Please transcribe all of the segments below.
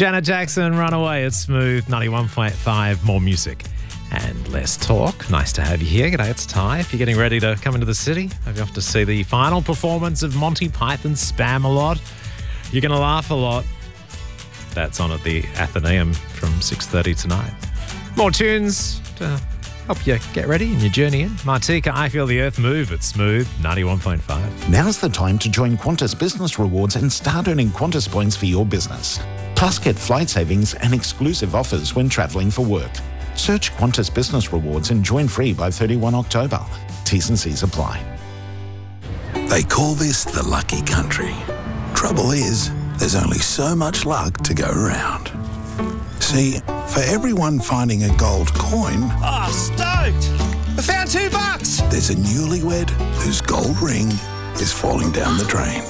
Janet Jackson, Runaway. It's Smooth 91.5. More music and less talk. Nice to have you here. G'day, it's Ty. If you're getting ready to come into the city, maybe off to see the final performance of Monty Python's Spamalot. You're going to laugh a lot. That's on at the Athenaeum from 6:30 tonight. More tunes to help you get ready in your journey in. Martika, I Feel the Earth Move at Smooth 91.5. Now's the time to join Qantas Business Rewards and start earning Qantas points for your business. Plus, get flight savings and exclusive offers when travelling for work. Search Qantas Business Rewards and join free by 31 October. T's and C's apply. They call this the lucky country. Trouble is, there's only so much luck to go around. See, for everyone finding a gold coin... Oh, stoked! I found $2! There's a newlywed whose gold ring is falling down the drain.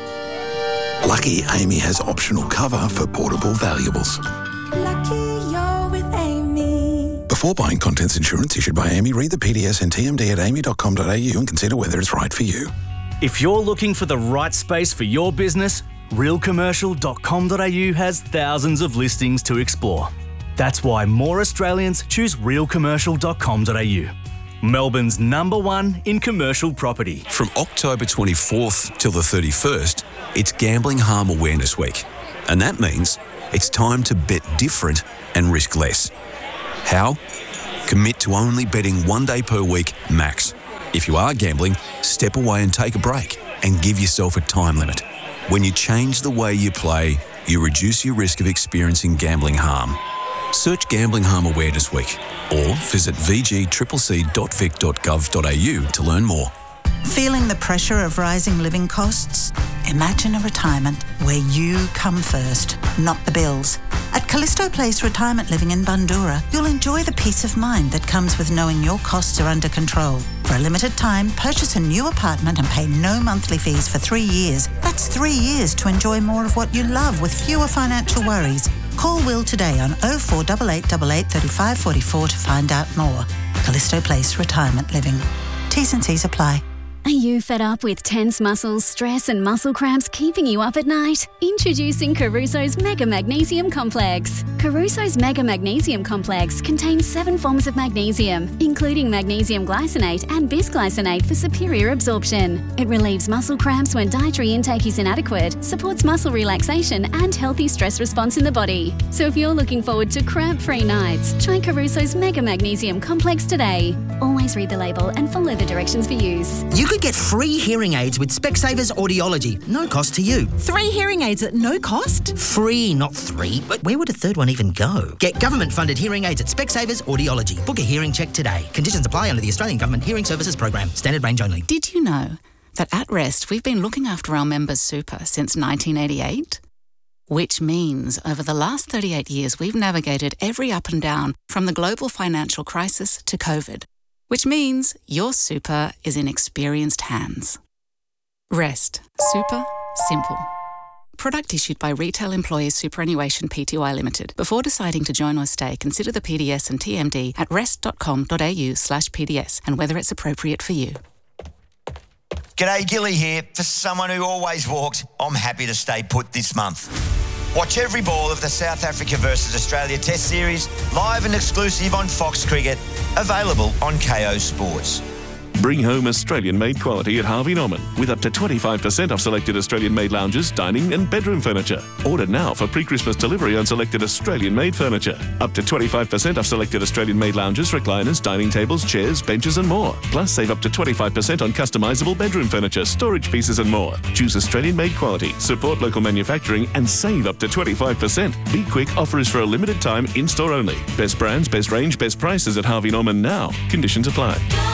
Lucky Amy has optional cover for portable valuables. Lucky you're with Amy. Before buying contents insurance issued by Amy, read the PDS and TMD at amy.com.au and consider whether it's right for you. If you're looking for the right space for your business, realcommercial.com.au has thousands of listings to explore. That's why more Australians choose realcommercial.com.au. Melbourne's #1 in commercial property. From October 24th till the 31st, it's Gambling Harm Awareness Week. And that means it's time to bet different and risk less. How? Commit to only betting 1 day per week max. If you are gambling, step away and take a break and give yourself a time limit. When you change the way you play, you reduce your risk of experiencing gambling harm. Search Gambling Harm Awareness Week or visit vgccc.vic.gov.au to learn more. Feeling the pressure of rising living costs? Imagine a retirement where you come first, not the bills. At Callisto Place Retirement Living in Bundoora, you'll enjoy the peace of mind that comes with knowing your costs are under control. For a limited time, purchase a new apartment and pay no monthly fees for 3 years. That's 3 years to enjoy more of what you love with fewer financial worries. Call Will today on 048888 3544 to find out more. Callisto Place Retirement Living. T's and C's apply. Are you fed up with tense muscles, stress and muscle cramps keeping you up at night? Introducing Caruso's Mega Magnesium Complex. Caruso's Mega Magnesium Complex contains 7 forms of magnesium, including magnesium glycinate and bisglycinate for superior absorption. It relieves muscle cramps when dietary intake is inadequate, supports muscle relaxation and healthy stress response in the body. So if you're looking forward to cramp-free nights, try Caruso's Mega Magnesium Complex today. Always read the label and follow the directions for use. You could get free hearing aids with Specsavers Audiology. No cost to you. 3 hearing aids at no cost? Free, not 3. But where would a third one even go? Get government-funded hearing aids at Specsavers Audiology. Book a hearing check today. Conditions apply under the Australian Government Hearing Services Program. Standard range only. Did you know that at Rest we've been looking after our members' super since 1988? Which means over the last 38 years we've navigated every up and down from the global financial crisis to COVID. Which means your super is in experienced hands. Rest. Super. Simple. Product issued by Retail Employees Superannuation Pty Limited. Before deciding to join or stay, consider the PDS and TMD at rest.com.au/PDS and whether it's appropriate for you. G'day, Gilly here. For someone who always walked, I'm happy to stay put this month. Watch every ball of the South Africa versus Australia Test Series, live and exclusive on Fox Cricket, available on KO Sports. Bring home Australian-made quality at Harvey Norman with up to 25% off selected Australian-made lounges, dining and bedroom furniture. Order now for pre-Christmas delivery on selected Australian-made furniture. Up to 25% off selected Australian-made lounges, recliners, dining tables, chairs, benches and more. Plus, save up to 25% on customisable bedroom furniture, storage pieces and more. Choose Australian-made quality, support local manufacturing and save up to 25%. Be quick, offer is for a limited time, in-store only. Best brands, best range, best prices at Harvey Norman now. Conditions apply.